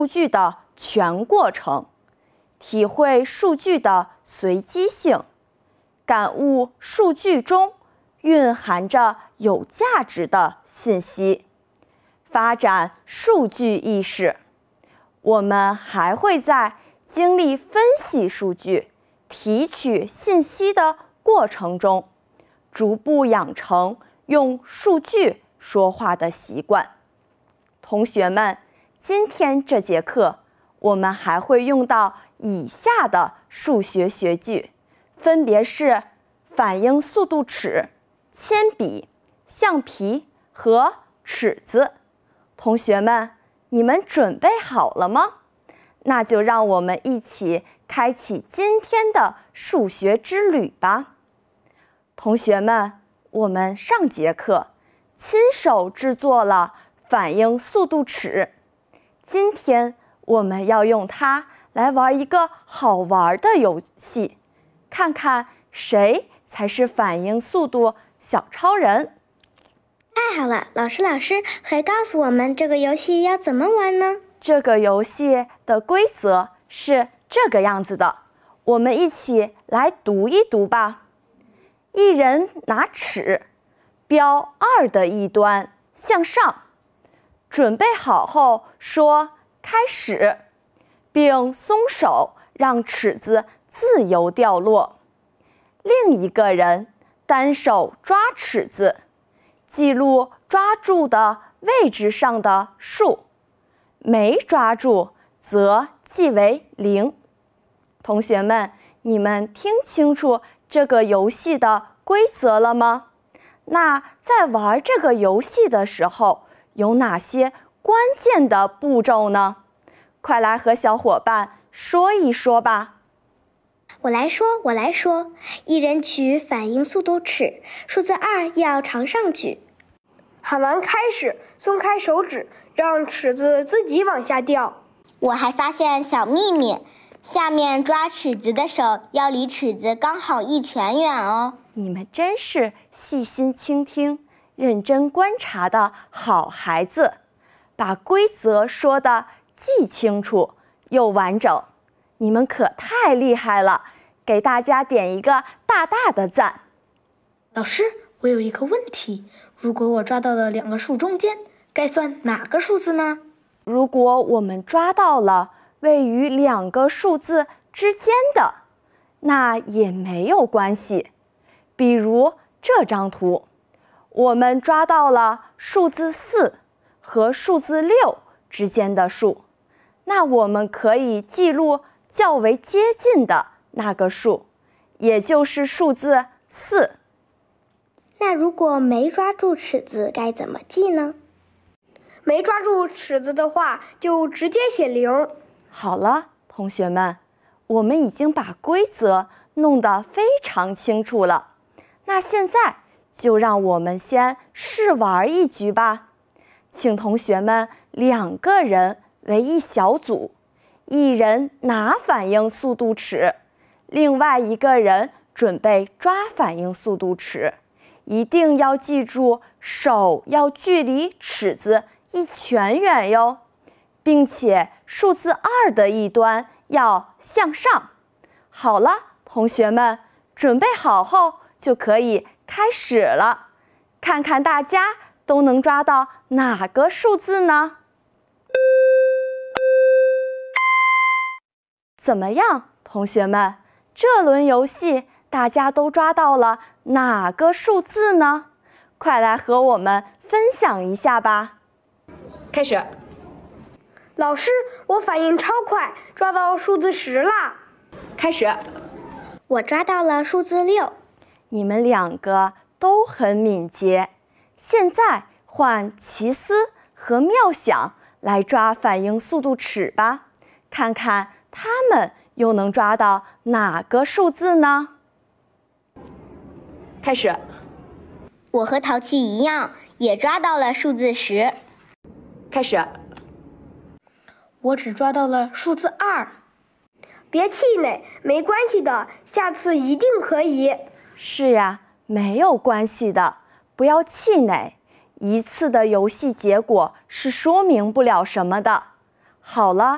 数据的全过程，体会数据的随机性，感悟数据中蕴含着有价值的信息，发展数据意识。我们还会在经历分析数据、提取信息的过程中，逐步养成用数据说话的习惯。同学们，今天这节课我们还会用到以下的数学学句，分别是反应速度尺、铅笔、橡皮和尺子。同学们，你们准备好了吗？那就让我们一起开启今天的数学之旅吧。同学们，我们上节课亲手制作了反应速度尺，今天我们要用它来玩一个好玩的游戏，看看谁才是反应速度小超人。 太好了，老师，快告诉我们这个游戏要怎么玩呢？ 这个游戏的规则是这个样子的，我们一起来读一读吧。一人拿尺，标2的一端向上，准备好后说开始，并松手让尺子自由掉落。另一个人单手抓尺子，记录抓住的位置上的数，没抓住则记为0。同学们，你们听清楚这个游戏的规则了吗？那在玩这个游戏的时候，有哪些关键的步骤呢？快来和小伙伴说一说吧。 我来说，一人取反应速度尺，数字2要朝上举。 喊完开始，松开手指，让尺子自己往下掉。 我还发现小秘密，下面抓尺子的手要离尺子刚好1拳远哦。 你们真是细心倾听、认真观察的好孩子，把规则说得既清楚又完整，你们可太厉害了，给大家点一个大大的赞。 老师，我有一个问题，如果我抓到了2个数中间，该算哪个数字呢？ 如果我们抓到了位于2个数字之间的，那也没有关系。比如这张图，我们抓到了数字4和数字6之间的数，那我们可以记录较为接近的那个数，也就是数字4。 那如果没抓住尺子该怎么记呢？ 没抓住尺子的话，就直接写0。 好了，同学们，我们已经把规则弄得非常清楚了。那现在就让我们先试玩一局吧。请同学们2个人为一小组，一人拿反应速度尺，另外一个人准备抓反应速度尺。一定要记住，手要距离尺子1拳远哟，并且数字2的一端要向上。好了，同学们，准备好后就可以开始了，看看大家都能抓到哪个数字呢？怎么样，同学们，这轮游戏大家都抓到了哪个数字呢？快来和我们分享一下吧。 开始。 老师，我反应超快，抓到数字10啦。 开始。 我抓到了数字6。 你们2个都很敏捷。现在换奇思和妙想来抓反应速度尺吧，看看他们又能抓到哪个数字呢？ 开始。 我和淘气一样，也抓到了数字10。 开始。 我只抓到了数字2。别气馁，没关系的，下次一定可以。 是呀，没有关系的，不要气馁。一次的游戏结果是说明不了什么的。好了，